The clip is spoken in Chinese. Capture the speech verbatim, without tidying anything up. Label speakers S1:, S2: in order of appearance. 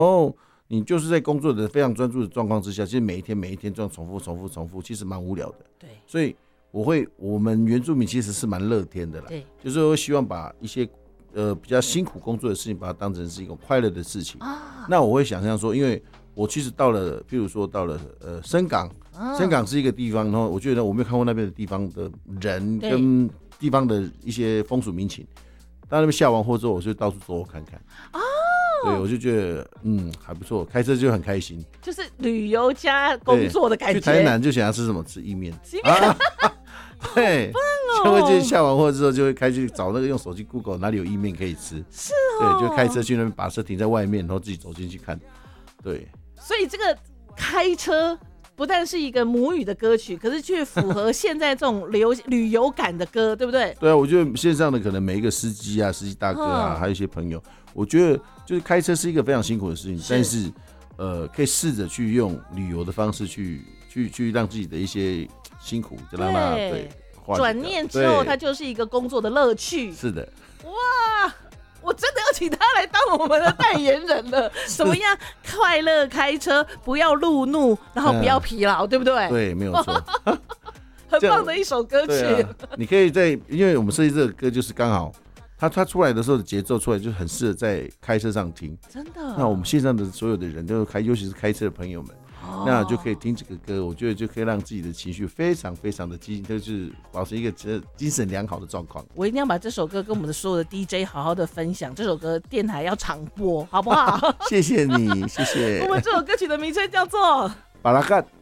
S1: 后你就是在工作的非常专注的状况之下，其实每一天每一天这样重复重复重复，其实蛮无聊的。
S2: 对，
S1: 所以我会，我们原住民其实是蛮乐天的啦，
S2: 对，
S1: 就是会希望把一些呃比较辛苦工作的事情，把它当成是一种快乐的事情。啊、那我会想象说，因为我其实到了，譬如说到了呃深港，啊、深港是一个地方，然后我觉得我没有看过那边的地方的人跟地方的一些风俗民情。到那边下完货之后，我就到处走看看。哦，对，我就觉得嗯还不错，开车就很开心，
S2: 就是旅游加工作的感觉。
S1: 去台南就想要吃什么，吃意面。啊对，就会就下完货之后就会开去找那个用手机 Google 哪里有意面可以吃。
S2: 是哦，
S1: 对，就开车去那边，把车停在外面，然后自己走进去看。对，
S2: 所以这个开车不但是一个母语的歌曲，可是却符合现在这种流旅游感的歌，对不对？
S1: 对啊，我觉得线上的可能每一个司机啊、司机大哥啊，还有一些朋友，我觉得就是开车是一个非常辛苦的事情，是但是呃，可以试着去用旅游的方式去去去让自己的一些辛苦，就让它对
S2: 转念之后，它就是一个工作的乐趣。
S1: 是的，
S2: 哇！我真的要请他来当我们的代言人了。怎么样？快乐开车，不要路怒，然后不要疲劳，嗯、对不对？
S1: 对，没有错。
S2: 很棒的一首歌曲。
S1: 啊、你可以在，因为我们设计这个歌就是刚好，它它出来的时候的节奏出来就很适合在开车上听。
S2: 真的。
S1: 那我们线上的所有的人都开，尤其是开车的朋友们。哦、那就可以听这个歌，我觉得就可以让自己的情绪非常非常的激，就是保持一个精神良好的状况。
S2: 我一定要把这首歌跟我们的所有的 D J 好好的分享，这首歌电台要常播，好不好？
S1: 谢谢你，谢谢。
S2: 我们这首歌曲的名称叫做《
S1: 巴拉干》。